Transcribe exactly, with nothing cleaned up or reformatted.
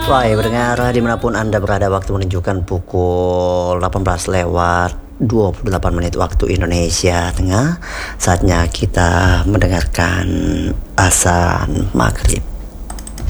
Wahai pendengar, dimanapun Anda berada, waktu menunjukkan pukul delapan belas lewat dua puluh delapan menit waktu Indonesia Tengah. Saatnya kita mendengarkan azan maghrib.